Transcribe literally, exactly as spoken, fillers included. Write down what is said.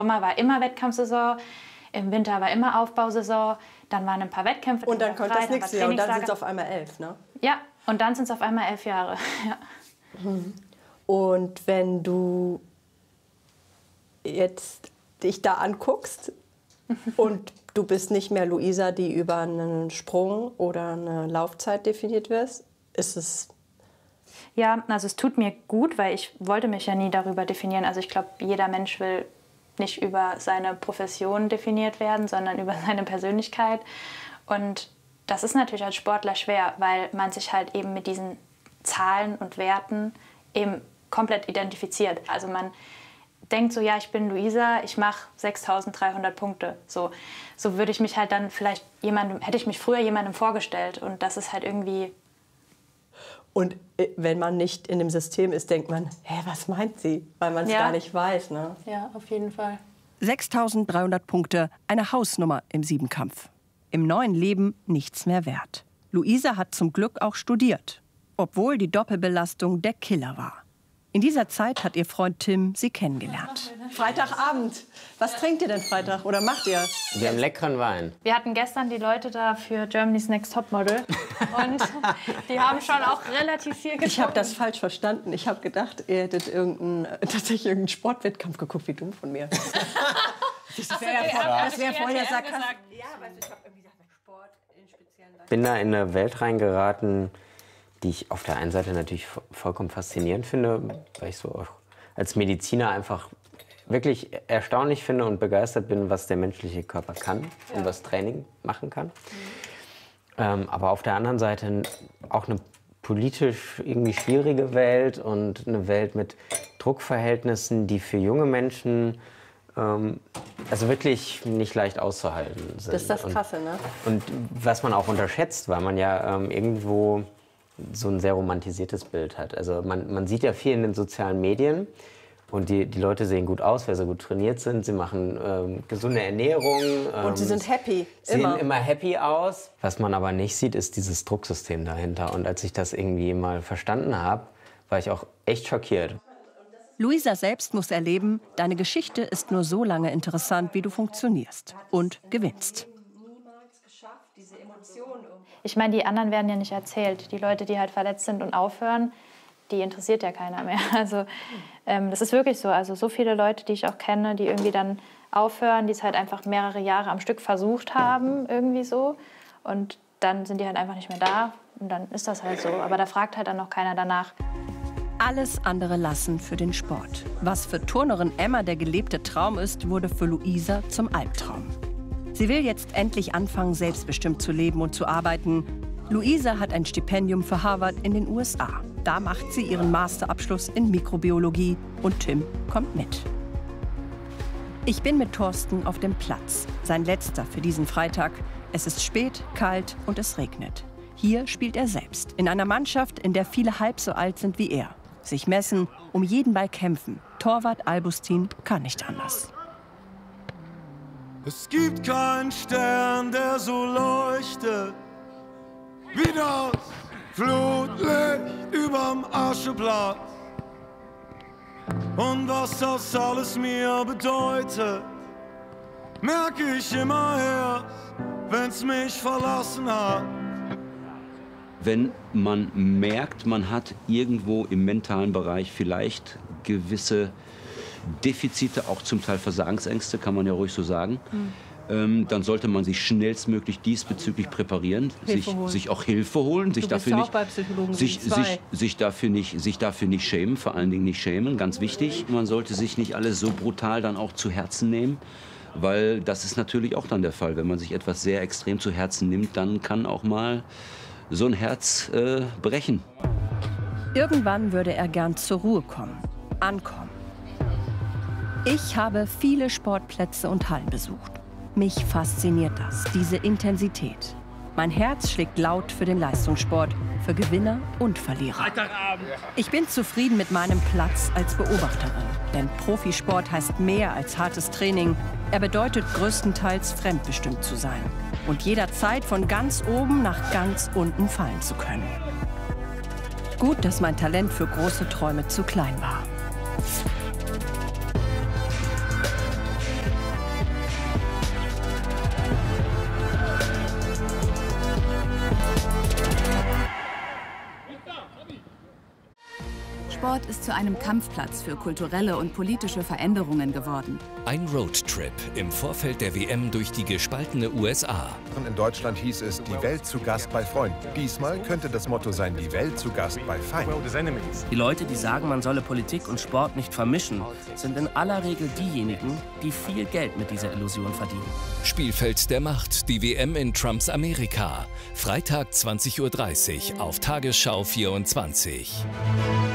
Im Sommer war immer Wettkampfsaison, im Winter war immer Aufbausaison, dann waren ein paar Wettkämpfe. Und dann kommt das nächste Jahr und dann sind es auf einmal elf, ne? Ja, und dann sind es auf einmal elf Jahre. Ja. Und wenn du jetzt dich da anguckst und du bist nicht mehr Luisa, die über einen Sprung oder eine Laufzeit definiert wird, ist es... Ja, also es tut mir gut, weil ich wollte mich ja nie darüber definieren. Also ich glaube, jeder Mensch will nicht über seine Profession definiert werden, sondern über seine Persönlichkeit. Und das ist natürlich als Sportler schwer, weil man sich halt eben mit diesen Zahlen und Werten eben komplett identifiziert. Also man denkt so, ja, ich bin Luisa, ich mache sechstausenddreihundert Punkte. So, so würde ich mich halt dann vielleicht jemandem, hätte ich mich früher jemandem vorgestellt. Und das ist halt irgendwie... Und wenn man nicht in dem System ist, denkt man, hä, was meint sie? Weil man es Ja. gar nicht weiß, ne? Ja, auf jeden Fall. sechstausenddreihundert Punkte, eine Hausnummer im Siebenkampf. Im neuen Leben nichts mehr wert. Luisa hat zum Glück auch studiert, obwohl die Doppelbelastung der Killer war. In dieser Zeit hat ihr Freund Tim sie kennengelernt. Freitagabend. Was trinkt ihr denn Freitag oder macht ihr? Wir haben leckeren Wein. Wir hatten gestern die Leute da für Germany's Next Topmodel und die haben schon auch relativ viel getrunken. Ich habe das falsch verstanden. Ich habe gedacht, ihr hättet irgendeinen, tatsächlich irgendeinen Sportwettkampf geguckt. Wie dumm von mir. Das wäre ja, das wär vorher sarkastisch. Ja, aber ich habe irgendwie gedacht, Sport in speziellen... Ich bin da in eine Welt reingeraten, die ich auf der einen Seite natürlich vollkommen faszinierend finde, weil ich so auch als Mediziner einfach wirklich erstaunlich finde und begeistert bin, was der menschliche Körper kann ja. und was Training machen kann. Mhm. Ähm, aber auf der anderen Seite auch eine politisch irgendwie schwierige Welt und eine Welt mit Druckverhältnissen, die für junge Menschen ähm, also wirklich nicht leicht auszuhalten sind. Das ist das Krasse, ne? Und, und was man auch unterschätzt, weil man ja ähm, irgendwo so ein sehr romantisiertes Bild hat. Also man, man sieht ja viel in den sozialen Medien und die, die Leute sehen gut aus, weil sie gut trainiert sind. Sie machen ähm, gesunde Ernährung. Ähm, und sie sind happy, sehen immer. immer happy aus. Was man aber nicht sieht, ist dieses Drucksystem dahinter. Und als ich das irgendwie mal verstanden habe, war ich auch echt schockiert. Luisa selbst muss erleben, deine Geschichte ist nur so lange interessant, wie du funktionierst und gewinnst. Ich meine, die anderen werden ja nicht erzählt. Die Leute, die halt verletzt sind und aufhören, die interessiert ja keiner mehr. Also ähm, das ist wirklich so. Also so viele Leute, die ich auch kenne, die irgendwie dann aufhören, die es halt einfach mehrere Jahre am Stück versucht haben, irgendwie so. Und dann sind die halt einfach nicht mehr da. Und dann ist das halt so. Aber da fragt halt dann noch keiner danach. Alles andere lassen für den Sport. Was für Turnerin Emma der gelebte Traum ist, wurde für Luisa zum Albtraum. Sie will jetzt endlich anfangen, selbstbestimmt zu leben und zu arbeiten. Luisa hat ein Stipendium für Harvard in den U S A. Da macht sie ihren Masterabschluss in Mikrobiologie und Tim kommt mit. Ich bin mit Thorsten auf dem Platz, sein letzter für diesen Freitag. Es ist spät, kalt und es regnet. Hier spielt er selbst, in einer Mannschaft, in der viele halb so alt sind wie er. Sich messen, um jeden Ball kämpfen. Torwart Albustin kann nicht anders. Es gibt keinen Stern, der so leuchtet wie das Flutlicht überm Ascheplatz. Und was das alles mir bedeutet, merke ich immer erst, wenn's mich verlassen hat. Wenn man merkt, man hat irgendwo im mentalen Bereich vielleicht gewisse Defizite, auch zum Teil Versagensängste, kann man ja ruhig so sagen, mhm. ähm, dann sollte man sich schnellstmöglich diesbezüglich präparieren, sich, sich auch Hilfe holen, sich dafür, nicht, sich, sich, sich, dafür nicht, sich dafür nicht schämen, vor allen Dingen nicht schämen, ganz wichtig. Man sollte sich nicht alles so brutal dann auch zu Herzen nehmen, weil das ist natürlich auch dann der Fall. Wenn man sich etwas sehr extrem zu Herzen nimmt, dann kann auch mal so ein Herz äh, brechen. Irgendwann würde er gern zur Ruhe kommen, ankommen. Ich habe viele Sportplätze und Hallen besucht. Mich fasziniert das, diese Intensität. Mein Herz schlägt laut für den Leistungssport, für Gewinner und Verlierer. Ich bin zufrieden mit meinem Platz als Beobachterin. Denn Profisport heißt mehr als hartes Training. Er bedeutet größtenteils fremdbestimmt zu sein. Und jederzeit von ganz oben nach ganz unten fallen zu können. Gut, dass mein Talent für große Träume zu klein war. Sport ist zu einem Kampfplatz für kulturelle und politische Veränderungen geworden. Ein Roadtrip im Vorfeld der W M durch die gespaltene U S A. In Deutschland hieß es, die Welt zu Gast bei Freunden. Diesmal könnte das Motto sein, die Welt zu Gast bei Feinden. Die Leute, die sagen, man solle Politik und Sport nicht vermischen, sind in aller Regel diejenigen, die viel Geld mit dieser Illusion verdienen. Spielfeld der Macht, die W M in Trumps Amerika. Freitag zwanzig Uhr dreißig auf Tagesschau vierundzwanzig.